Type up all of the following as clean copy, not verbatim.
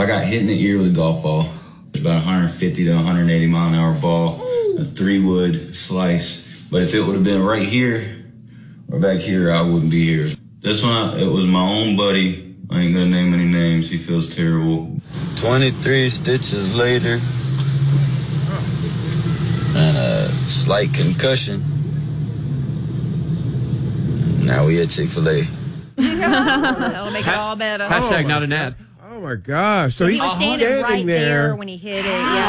I got hit in the ear with a golf ball. It's about 150 to 180 mile an hour ball, a 3-wood slice. But if it would have been right here or back here, I wouldn't be here. This one, it was my own buddy. I ain't gonna name any names. He feels terrible. 23 stitches later and a slight concussion. Now we at Chick-fil-A. That'll make it all better. Hashtag not an ad. Oh my gosh! So He he's was standing right there when he hit it.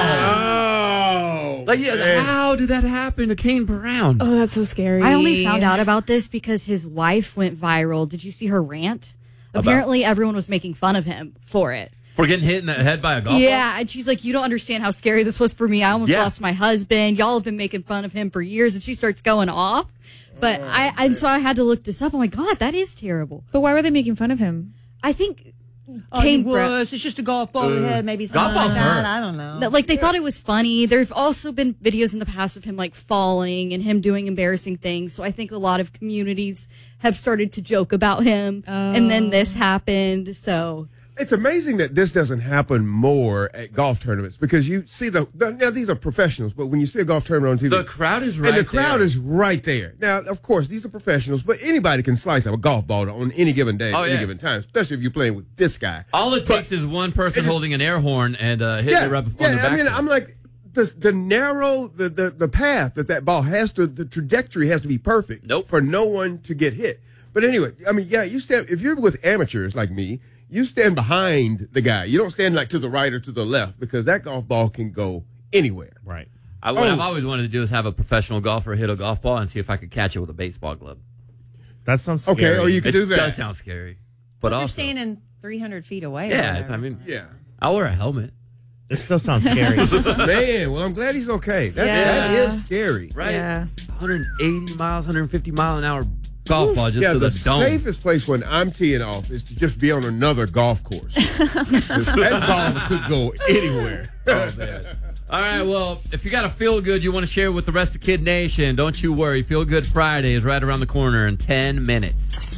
Yeah. Oh, Like, yeah, how did that happen to Kane Brown? Oh, that's so scary. I only found out about this because his wife went viral. Did you see her rant? Apparently, everyone was making fun of him for it. For getting hit in the head by a golf ball? Yeah, and she's like, you don't understand how scary this was for me. I almost lost my husband. Y'all have been making fun of him for years. And she starts going off. But so I had to look this up. I'm like, God, that is terrible. But why were they making fun of him? I think Kane was. It's just a golf ball head, maybe something like that. I don't know. Like, they thought it was funny. There've also been videos in the past of him, like, falling and him doing embarrassing things. So I think a lot of communities have started to joke about him. And then this happened, so... It's amazing that this doesn't happen more at golf tournaments because you see now these are professionals, but when you see a golf tournament on TV, the crowd is right there. And the crowd is right there. Now, of course, these are professionals, but anybody can slice up a golf ball on any given day, any given time, especially if you're playing with this guy. All it takes is one person holding an air horn and hitting it right before the back. I mean, I'm like, the narrow, the path that ball has to, the trajectory has to be perfect for no one to get hit. But anyway, I mean, you stand, if you're with amateurs like me, you stand behind the guy. You don't stand like to the right or to the left because that golf ball can go anywhere. Right. What I've always wanted to do is have a professional golfer hit a golf ball and see if I could catch it with a baseball glove. That sounds scary. Okay, or you could do that. It does sound scary. But you're also standing 300 feet away. Yeah, I mean, I'll wear a helmet. It still sounds scary. Man, well, I'm glad he's okay. That is scary. Right? Yeah. 180 miles, 150 mile an hour golf ball just to the dome. The safest place when I'm teeing off is to just be on another golf course. That ball could go anywhere. Oh, man. All right, well, if you got a feel good you want to share with the rest of Kid Nation, don't you worry. Feel Good Friday is right around the corner in 10 minutes.